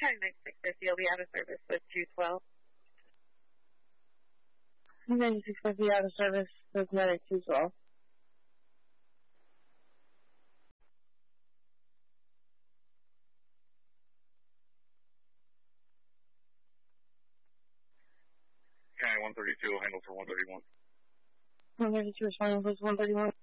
County 650, you'll be out of service with 212. 9650 out of service with medic 212. County 132 will handle for 131. 132 responding, please 131.